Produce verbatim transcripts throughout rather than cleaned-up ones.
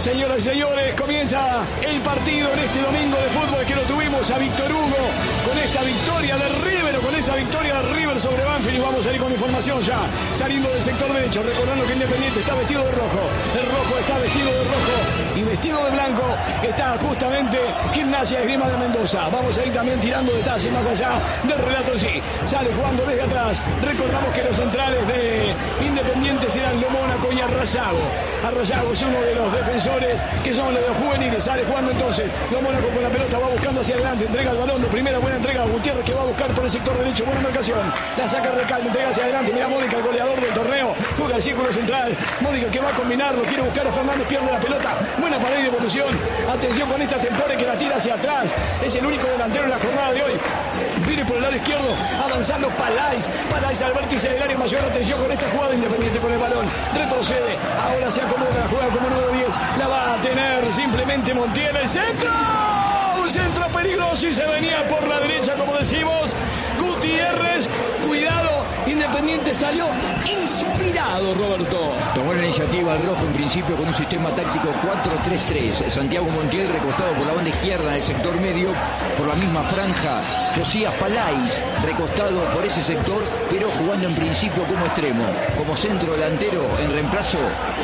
Señoras y señores, comienza el partido en este domingo de fútbol que lo tuvimos a Víctor Hugo con esta victoria de River, o con esa victoria de River sobre Banfield. Y vamos a ir con información ya, saliendo del sector derecho, recordando que Independiente está vestido de rojo, el rojo está vestido de rojo y vestido de blanco está justamente Gimnasia de Esgrima de Mendoza. Vamos a ir también tirando detalles más allá del relato en sí. Sale jugando desde atrás, recordamos que los centrales de Independiente serán Lo Mónaco y Arrayago. Arrayago es uno de los defensores que son los de los juveniles. Sale jugando entonces Lo Mónaco con la pelota, va buscando hacia adelante, entrega el balón de primera, buena entrega a Gutiérrez, que va a buscar por el sector derecho, buena marcación, la saca Recalde, entrega hacia adelante, mira Mónica, el goleador del torneo, juega el círculo central, Mónica que va a combinarlo, quiere buscar a Fernández, pierde la pelota, buena pared de evolución, atención con esta Tempore que la tira hacia atrás, es el único delantero en la jornada de hoy. Viene por el lado izquierdo, avanzando Palais, Palais al vértice del área mayor, atención con esta jugada Independiente con el balón, retrocede, ahora se acomoda, juega como número diez, la va a tener simplemente Montiel, el centro, un centro peligroso y se venía por la derecha, como decimos, Gutiérrez, cuidado, Independiente salió inspirado, Roberto. Tomó la iniciativa el rojo en principio con un sistema táctico cuatro tres tres. Santiago Montiel recostado por la banda izquierda en el sector medio, por la misma franja. Josías Palais recostado por ese sector, pero jugando en principio como extremo, como centro delantero en reemplazo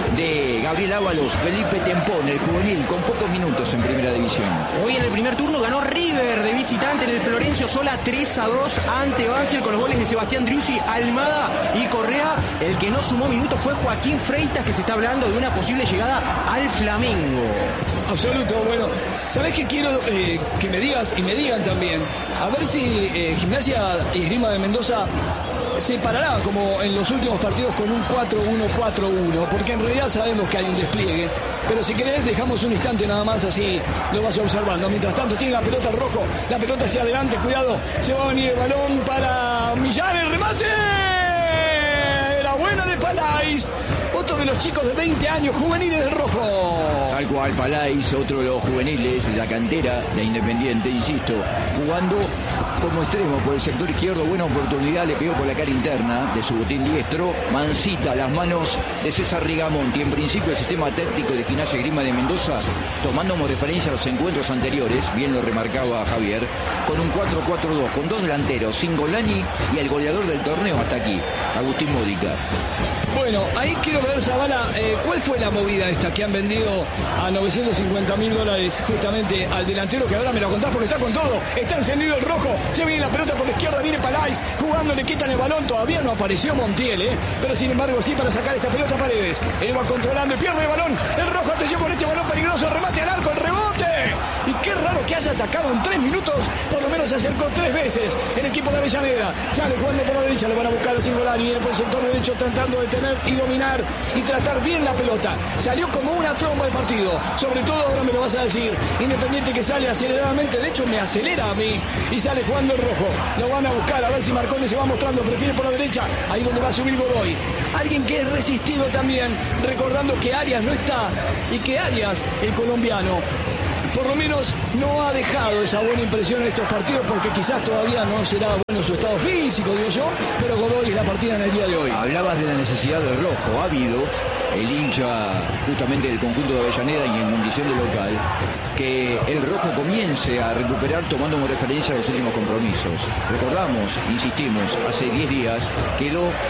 de Gabriel Ábalos, Felipe Tempón, el juvenil, con pocos minutos en primera división. Hoy en el primer turno ganó River de visitante en el Florencio Sola tres a dos ante Banfield con los goles de Sebastián Driussi, Almada y Correa. El que no sumó minutos fue Joaquín Freitas, que se está hablando de una posible llegada al Flamengo. Absoluto, bueno, ¿sabés qué quiero eh, que me digas y me digan también? A ver si eh, Gimnasia y Esgrima de Mendoza se parará como en los últimos partidos con un cuatro uno cuatro uno, porque en realidad sabemos que hay un despliegue, pero si querés dejamos un instante nada más, así lo vas observando. Mientras tanto tiene la pelota el rojo, la pelota hacia adelante, cuidado, se va a venir el balón para Millar, el remate, era buena de Palais, otro de los chicos de veinte años juveniles del rojo. Tal cual, Palais, otro de los juveniles de la cantera de Independiente, insisto, jugando como extremo por el sector izquierdo, buena oportunidad, le pegó por la cara interna de su botín diestro, mansita las manos de César Rigamonti. En principio el sistema táctico de Gimnasia y Esgrima de Mendoza, tomando como referencia a los encuentros anteriores, bien lo remarcaba Javier, con un cuatro cuatro dos, con dos delanteros, Singolani y el goleador del torneo hasta aquí, Agustín Módica. Bueno, ahí quiero ver, Zavala, eh, ¿cuál fue la movida esta que han vendido a novecientos cincuenta mil dólares justamente al delantero, que ahora me lo contás porque está con todo? Está encendido el rojo, se viene la pelota por la izquierda, viene Palais, jugando, le quitan el balón, todavía no apareció Montiel, ¿eh? Pero sin embargo sí para sacar esta pelota a Paredes. Él va controlando y pierde el balón, el rojo, atención con este balón peligroso, remate al arco, el rebote. Y qué raro que haya atacado en tres minutos, por lo menos se acercó tres veces el equipo de Avellaneda. Sale jugando por la derecha, lo van a buscar a Singolani, viene por el sector derecho tratando de tener y dominar y tratar bien la pelota. Salió como una tromba el partido, sobre todo ahora me lo vas a decir, Independiente que sale aceleradamente, de hecho me acelera a mí, y sale jugando el rojo, lo van a buscar a ver si Marcondes se va mostrando, prefiere por la derecha, ahí donde va a subir Godoy, alguien que es resistido también, recordando que Arias no está y que Arias, el colombiano, por lo menos no ha dejado esa buena impresión en estos partidos, porque quizás todavía no será bueno su estado físico, digo yo, pero Godoy es la partida en el día de hoy. Hablabas de la necesidad del rojo, ha habido el hincha justamente del conjunto de Avellaneda y en condición de local, que el rojo comience a recuperar tomando como referencia los últimos compromisos. Recordamos, insistimos, hace diez días quedó